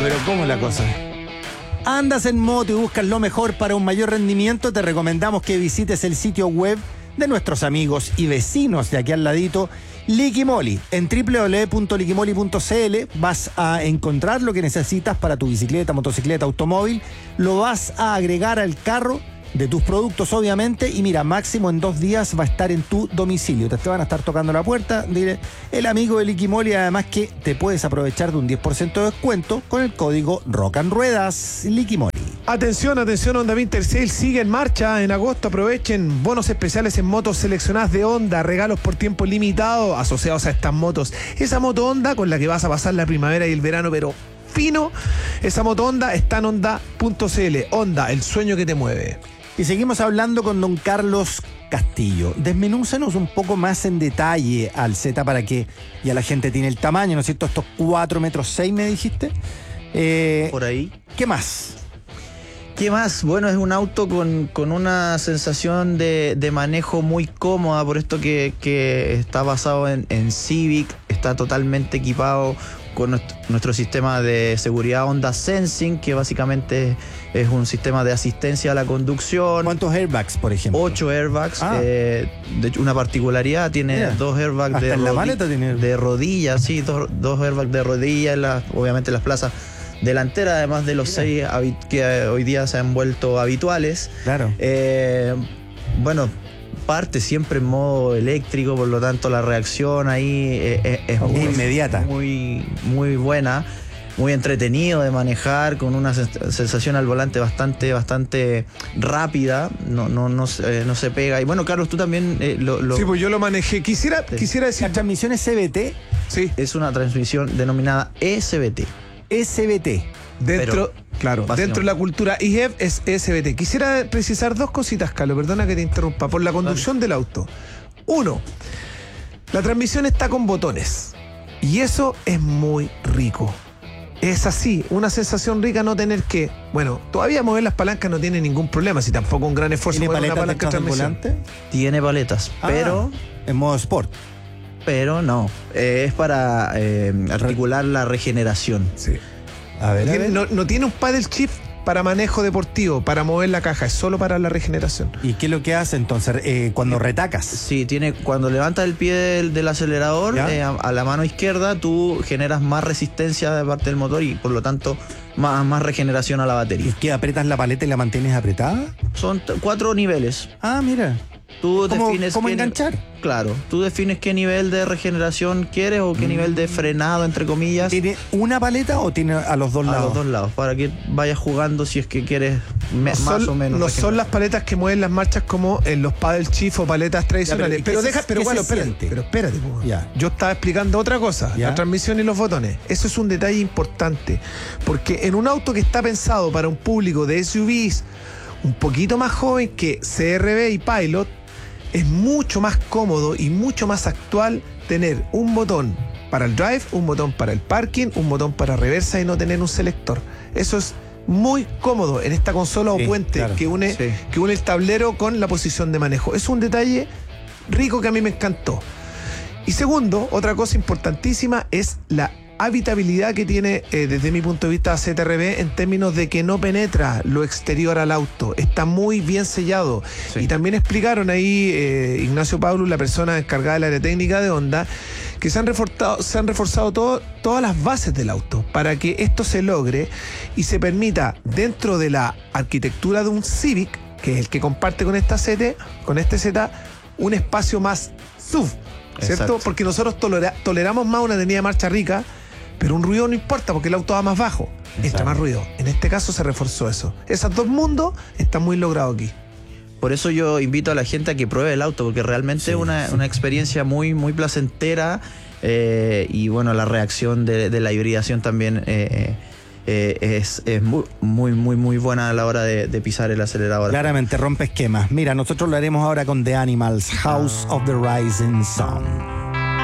pero ¿cómo es la cosa? ¿Andas en moto y buscas lo mejor para un mayor rendimiento? Te recomendamos que visites el sitio web de nuestros amigos y vecinos de aquí al ladito, Liquimoli. En www.liquimoli.cl vas a encontrar lo que necesitas para tu bicicleta, motocicleta, automóvil. Lo vas a agregar al carro de tus productos, obviamente, y mira, máximo en 2 días va a estar en tu domicilio. Te van a estar tocando la puerta, dile el amigo de Liquimoli, además que te puedes aprovechar de un 10% de descuento con el código Rock and Ruedas. Liquimoli. Atención, Honda Winter Sale sigue en marcha. En agosto aprovechen bonos especiales en motos seleccionadas de Honda, regalos por tiempo limitado asociados a estas motos. Esa moto Honda con la que vas a pasar la primavera y el verano, pero fino, esa moto Honda está en honda.cl. Honda, el sueño que te mueve. Y seguimos hablando con don Carlos Castillo. Desmenúcenos un poco más en detalle al Z para que ya la gente tiene el tamaño, ¿no es cierto? Estos 4,6 metros, me dijiste. Por ahí. ¿Qué más? ¿Qué más? Bueno, es un auto con una sensación de manejo muy cómoda, por esto que está basado en Civic, está totalmente equipado con nuestro sistema de seguridad Honda Sensing, que básicamente es un sistema de asistencia a la conducción. ¿Cuántos airbags, por ejemplo? 8 airbags. De hecho, una particularidad, tiene 2 airbags hasta en la maleta tiene de rodillas, sí, dos airbags de rodillas, obviamente las plazas delanteras, además de los 6 que hoy día se han vuelto habituales. Claro. Bueno, parte siempre en modo eléctrico, por lo tanto la reacción ahí es muy inmediata, muy buena, muy entretenido de manejar, con una sensación al volante bastante rápida, no se pega. Y bueno, Carlos, tú también Sí, pues yo lo manejé. Quisiera decir... ¿La transmisión es CVT? Sí. Es una transmisión denominada SVT. SVT. Dentro de la cultura IGEV es SVT. Quisiera precisar 2 cositas, Carlos, perdona que te interrumpa, por la conducción del auto. 1, la transmisión está con botones y eso es muy rico. Es así, una sensación rica no tener que... Bueno, todavía mover las palancas no tiene ningún problema, si tampoco un gran esfuerzo ¿Tiene mover una paletas palanca de detrás del transmisión. volante? Tiene paletas, pero... En modo sport. Pero no, es para articular la regeneración. Sí. A ver. No tiene un paddle shift para manejo deportivo, para mover la caja, es solo para la regeneración. ¿Y qué es lo que hace entonces cuando retacas? Sí, cuando levantas el pie del acelerador a la mano izquierda, tú generas más resistencia de parte del motor y por lo tanto más regeneración a la batería. ¿Y qué, apretas la paleta y la mantienes apretada? Son 4 niveles. Ah, mira. Tú defines ¿Cómo enganchar? Claro, tú defines qué nivel de regeneración quieres o qué nivel de frenado, entre comillas. ¿Tiene una paleta o tiene a los dos lados? A los 2 lados, para que vayas jugando si es que quieres más o menos. No son las paletas que mueven las marchas como en los paddle shift o paletas tradicionales. Pero espérate. Ya. Yo estaba explicando otra cosa, la transmisión y los botones. Eso es un detalle importante, porque en un auto que está pensado para un público de SUVs un poquito más joven que CR-V y Pilot, es mucho más cómodo y mucho más actual tener un botón para el drive, un botón para el parking, un botón para reversa y no tener un selector. Eso es muy cómodo en esta consola o puente, claro, que une el tablero con la posición de manejo. Es un detalle rico que a mí me encantó. Y segundo, otra cosa importantísima es la habitabilidad que tiene desde mi punto de vista CR-V en términos de que no penetra lo exterior al auto, está muy bien sellado. Y también explicaron ahí Ignacio Paulus, la persona encargada del área técnica de Honda, que se han reforzado todas las bases del auto para que esto se logre y se permita, dentro de la arquitectura de un Civic, que es el que comparte con este Z, un espacio más SUV, ¿cierto? Exacto. Porque nosotros toleramos más una tenida de marcha rica, pero un ruido no importa porque el auto va más bajo. Entra más ruido. En este caso se reforzó eso. Esos 2 mundos están muy logrados aquí. Por eso yo invito a la gente a que pruebe el auto, porque realmente es una experiencia muy, muy placentera. Y bueno, la reacción de la hibridación también es muy buena a la hora de pisar el acelerador. Claramente rompe esquemas. Mira, nosotros lo haremos ahora con The Animals, House of the Rising Sun.